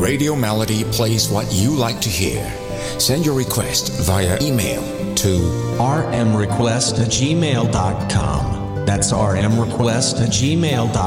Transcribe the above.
Radio Melody plays what you like to hear. Send your request via email to rmrequest@gmail.com. That's rmrequest@gmail.com.